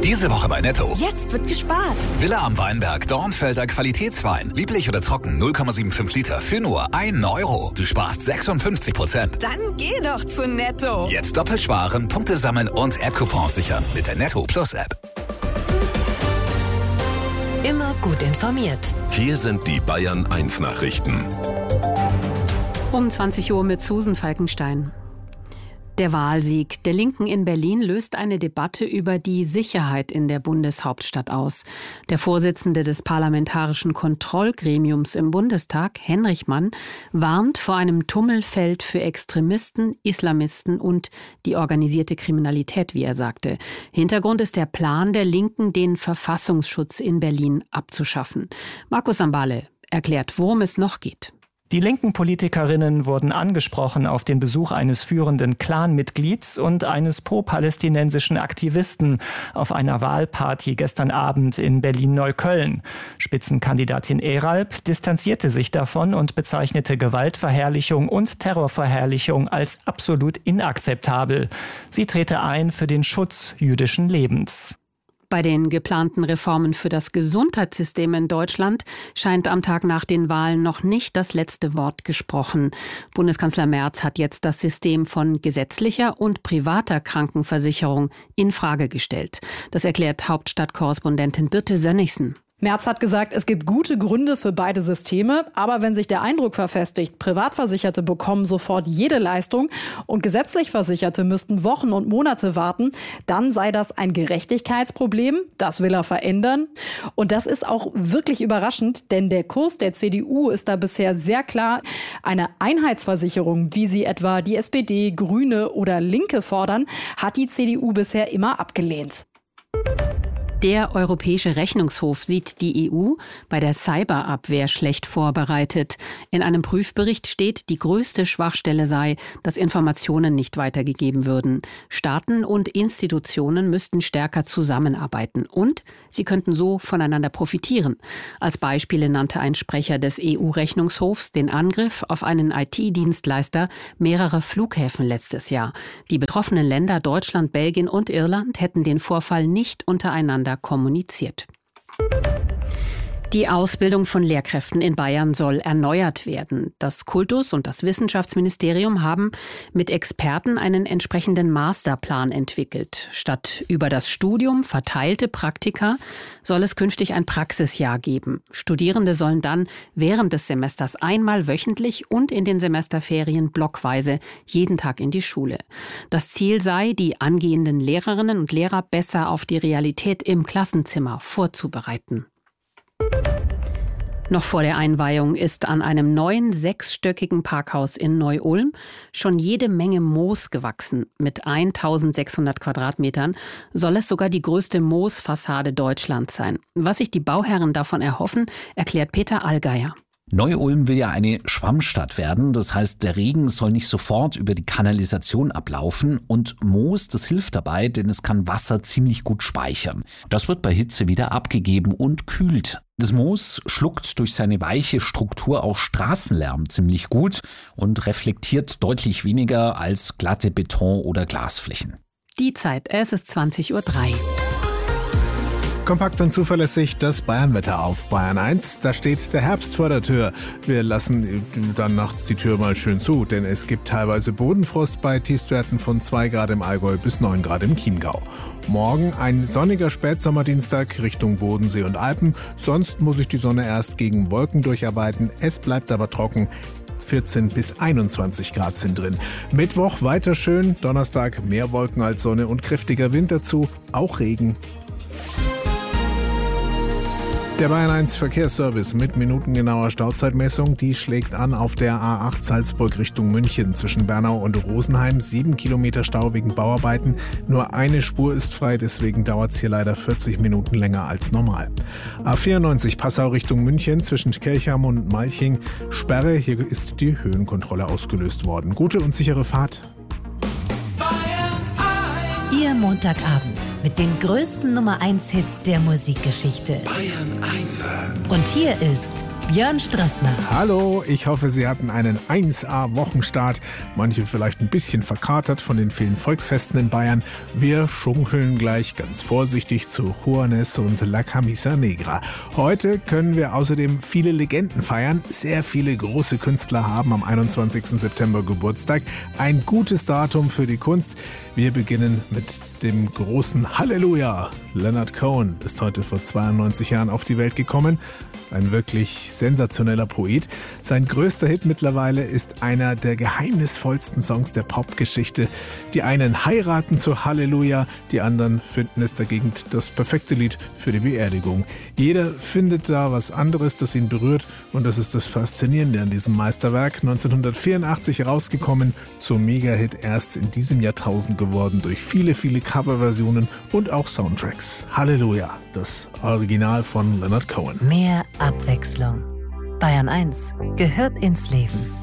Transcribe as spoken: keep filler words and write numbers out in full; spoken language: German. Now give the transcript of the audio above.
Diese Woche bei Netto. Jetzt wird gespart. Villa am Weinberg, Dornfelder Qualitätswein. Lieblich oder trocken, null Komma fünfundsiebzig Liter für nur ein Euro. Du sparst sechsundfünfzig Prozent. Dann geh doch zu Netto. Jetzt doppelt sparen, Punkte sammeln und App-Coupons sichern mit der Netto Plus App. Immer gut informiert. Hier sind die Bayern eins Nachrichten. Um zwanzig Uhr mit Susan Falkenstein. Der Wahlsieg der Linken in Berlin löst eine Debatte über die Sicherheit in der Bundeshauptstadt aus. Der Vorsitzende des Parlamentarischen Kontrollgremiums im Bundestag, Henrich Mann, warnt vor einem Tummelfeld für Extremisten, Islamisten und die organisierte Kriminalität, wie er sagte. Hintergrund ist der Plan der Linken, den Verfassungsschutz in Berlin abzuschaffen. Markus Ambale erklärt, worum es noch geht. Die linken Politikerinnen wurden angesprochen auf den Besuch eines führenden Clan-Mitglieds und eines pro-palästinensischen Aktivisten auf einer Wahlparty gestern Abend in Berlin-Neukölln. Spitzenkandidatin Eralp distanzierte sich davon und bezeichnete Gewaltverherrlichung und Terrorverherrlichung als absolut inakzeptabel. Sie trete ein für den Schutz jüdischen Lebens. Bei den geplanten Reformen für das Gesundheitssystem in Deutschland scheint am Tag nach den Wahlen noch nicht das letzte Wort gesprochen. Bundeskanzler Merz hat jetzt das System von gesetzlicher und privater Krankenversicherung in Frage gestellt. Das erklärt Hauptstadtkorrespondentin Birte Sönnigsen. Merz hat gesagt, es gibt gute Gründe für beide Systeme, aber wenn sich der Eindruck verfestigt, Privatversicherte bekommen sofort jede Leistung und gesetzlich Versicherte müssten Wochen und Monate warten, dann sei das ein Gerechtigkeitsproblem. Das will er verändern. Und das ist auch wirklich überraschend, denn der Kurs der C D U ist da bisher sehr klar. Eine Einheitsversicherung, wie sie etwa die S P D, Grüne oder Linke fordern, hat die C D U bisher immer abgelehnt. Der Europäische Rechnungshof sieht die E U bei der Cyberabwehr schlecht vorbereitet. In einem Prüfbericht steht, die größte Schwachstelle sei, dass Informationen nicht weitergegeben würden. Staaten und Institutionen müssten stärker zusammenarbeiten und sie könnten so voneinander profitieren. Als Beispiele nannte ein Sprecher des E U-Rechnungshofs den Angriff auf einen I T-Dienstleister mehrerer Flughäfen letztes Jahr. Die betroffenen Länder Deutschland, Belgien und Irland hätten den Vorfall nicht untereinander kommuniziert. Die Ausbildung von Lehrkräften in Bayern soll erneuert werden. Das Kultus- und das Wissenschaftsministerium haben mit Experten einen entsprechenden Masterplan entwickelt. Statt über das Studium verteilte Praktika soll es künftig ein Praxisjahr geben. Studierende sollen dann während des Semesters einmal wöchentlich und in den Semesterferien blockweise jeden Tag in die Schule. Das Ziel sei, die angehenden Lehrerinnen und Lehrer besser auf die Realität im Klassenzimmer vorzubereiten. Noch vor der Einweihung ist an einem neuen sechsstöckigen Parkhaus in Neu-Ulm schon jede Menge Moos gewachsen. Mit eintausendsechshundert Quadratmetern soll es sogar die größte Moosfassade Deutschlands sein. Was sich die Bauherren davon erhoffen, erklärt Peter Allgeier. Neu-Ulm will ja eine Schwammstadt werden. Das heißt, der Regen soll nicht sofort über die Kanalisation ablaufen. Und Moos, das hilft dabei, denn es kann Wasser ziemlich gut speichern. Das wird bei Hitze wieder abgegeben und kühlt. Das Moos schluckt durch seine weiche Struktur auch Straßenlärm ziemlich gut und reflektiert deutlich weniger als glatte Beton- oder Glasflächen. Die Zeit, es ist zwanzig Uhr drei. Kompakt und zuverlässig das Bayernwetter auf Bayern eins. Da steht der Herbst vor der Tür. Wir lassen dann nachts die Tür mal schön zu, denn es gibt teilweise Bodenfrost bei Tiefstwerten von zwei Grad im Allgäu bis neun Grad im Chiemgau. Morgen ein sonniger Spätsommerdienstag Richtung Bodensee und Alpen. Sonst muss sich die Sonne erst gegen Wolken durcharbeiten. Es bleibt aber trocken. vierzehn bis einundzwanzig Grad sind drin. Mittwoch weiter schön. Donnerstag mehr Wolken als Sonne und kräftiger Wind dazu. Auch Regen. Der Bayern eins Verkehrsservice mit minutengenauer Stauzeitmessung, die schlägt an auf der A acht Salzburg Richtung München zwischen Bernau und Rosenheim. Sieben Kilometer Stau wegen Bauarbeiten. Nur eine Spur ist frei, deswegen dauert es hier leider vierzig Minuten länger als normal. A vierundneunzig Passau Richtung München zwischen Kelcham und Malching. Sperre, hier ist die Höhenkontrolle ausgelöst worden. Gute und sichere Fahrt. Ihr Montagabend mit den größten Nummer eins Hits der Musikgeschichte. Bayern eins. Und hier ist Björn Strassner. Hallo, ich hoffe, Sie hatten einen eins A Wochenstart. Manche vielleicht ein bisschen verkatert von den vielen Volksfesten in Bayern. Wir schunkeln gleich ganz vorsichtig zu Juanes und La Camisa Negra. Heute können wir außerdem viele Legenden feiern. Sehr viele große Künstler haben am einundzwanzigsten September Geburtstag. Ein gutes Datum für die Kunst. Wir beginnen mit dem großen Halleluja. Leonard Cohen ist heute vor zweiundneunzig Jahren auf die Welt gekommen. Ein wirklich sensationeller Poet. Sein größter Hit mittlerweile ist einer der geheimnisvollsten Songs der Popgeschichte. Die einen heiraten zu Halleluja, die anderen finden es dagegen das perfekte Lied für die Beerdigung. Jeder findet da was anderes, das ihn berührt, und das ist das Faszinierende an diesem Meisterwerk. neunzehnhundertvierundachtzig rausgekommen, zum Mega-Hit erst in diesem Jahrtausend geworden durch viele, viele Coverversionen und auch Soundtracks. Halleluja, das Original von Leonard Cohen. Mehr Abwechslung. Bayern eins gehört ins Leben.